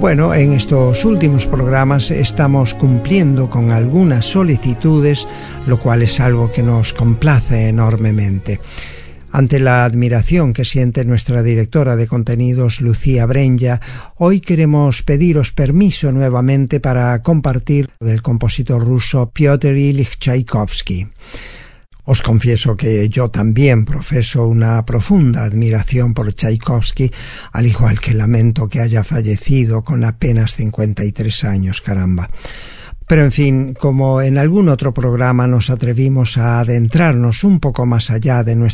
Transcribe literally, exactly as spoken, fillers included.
Bueno, en estos últimos programas estamos cumpliendo con algunas solicitudes, lo cual es algo que nos complace enormemente. Ante la admiración que siente nuestra directora de contenidos, Lucía Brenya, hoy queremos pediros permiso nuevamente para compartir del compositor ruso Piotr Ilich Tchaikovsky. Os confieso que yo también profeso una profunda admiración por Tchaikovsky, al igual que lamento que haya fallecido con apenas cincuenta y tres años, caramba. Pero en fin, como en algún otro programa nos atrevimos a adentrarnos un poco más allá de nuestra